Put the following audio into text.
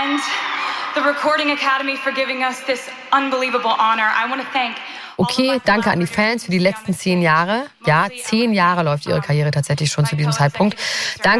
and the Recording Academy for giving us this unbelievable honor. I want to thank Okay, danke an die Fans für die letzten 10 Jahre. Ja, 10 Jahre läuft ihre Karriere tatsächlich schon zu diesem Zeitpunkt. Danke